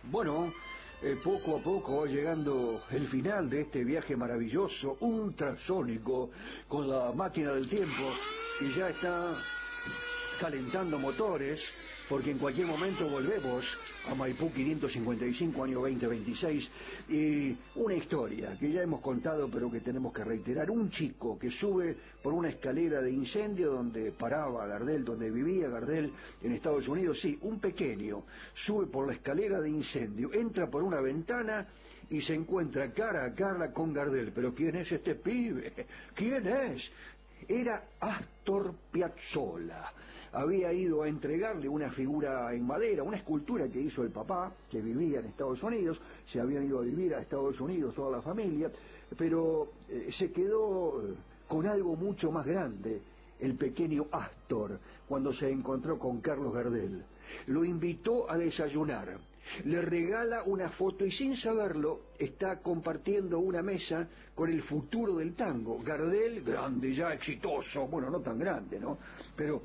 Bueno, poco a poco va llegando el final de este viaje maravilloso, ultrasónico, con la máquina del tiempo, y ya está calentando motores, porque en cualquier momento volvemos a Maipú 555, año 2026, y una historia que ya hemos contado pero que tenemos que reiterar. Un chico que sube por una escalera de incendio donde paraba Gardel, donde vivía Gardel en Estados Unidos. Sí, un pequeño sube por la escalera de incendio, entra por una ventana y se encuentra cara a cara con Gardel. Pero ¿quién es este pibe? ¿Quién es? Era Astor Piazzolla. Había ido a entregarle una figura en madera, una escultura que hizo el papá, que vivía en Estados Unidos. Se habían ido a vivir a Estados Unidos toda la familia, pero se quedó con algo mucho más grande el pequeño Astor cuando se encontró con Carlos Gardel. Lo invitó a desayunar, le regala una foto y sin saberlo está compartiendo una mesa con el futuro del tango. Gardel, grande ya, exitoso, bueno, no tan grande, ¿no? Pero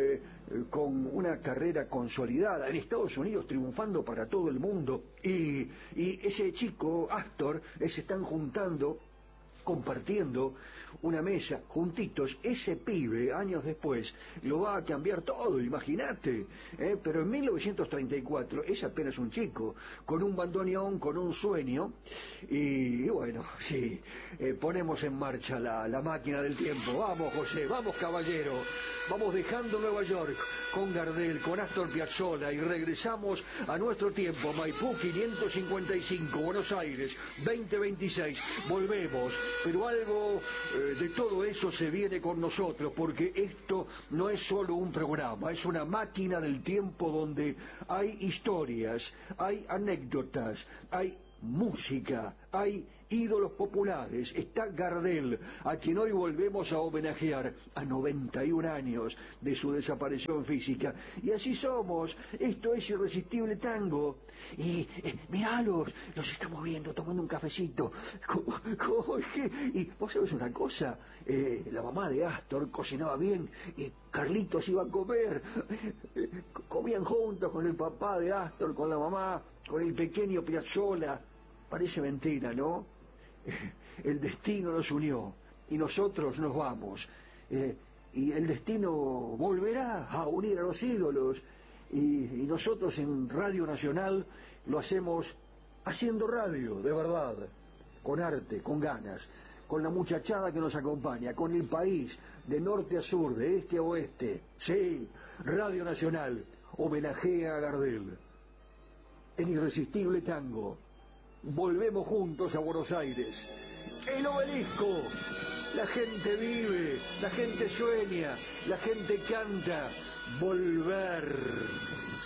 con una carrera consolidada en Estados Unidos, triunfando para todo el mundo, y ese chico, Astor, se están juntando, compartiendo una mesa, juntitos. Ese pibe, años después, lo va a cambiar todo, imagínate, pero en 1934 es apenas un chico, con un bandoneón, con un sueño, y bueno, sí, ponemos en marcha la máquina del tiempo. Vamos, José, vamos, caballero, vamos dejando Nueva York con Gardel, con Astor Piazzolla, y regresamos a nuestro tiempo, Maipú 555, Buenos Aires 2026, volvemos. Pero algo de todo eso se viene con nosotros, porque esto no es solo un programa, es una máquina del tiempo donde hay historias, hay anécdotas, hay música, hay ídolos populares. Está Gardel, a quien hoy volvemos a homenajear a 91 años de su desaparición física. Y así somos, esto es Irresistible Tango. Y miralos, los estamos viendo tomando un cafecito. Y vos sabés una cosa, la mamá de Astor cocinaba bien, y Carlitos iba a comer, comían juntos con el papá de Astor, con la mamá, con el pequeño Piazzolla. Parece mentira, ¿no? El destino nos unió y nosotros nos vamos. Y el destino volverá a unir a los ídolos. Y nosotros en Radio Nacional lo hacemos haciendo radio, de verdad, con arte, con ganas, con la muchachada que nos acompaña, con el país, de norte a sur, de este a oeste. Sí, Radio Nacional homenajea a Gardel. En Irresistible Tango. Volvemos juntos a Buenos Aires. El Obelisco. La gente vive, la gente sueña, la gente canta. Volver.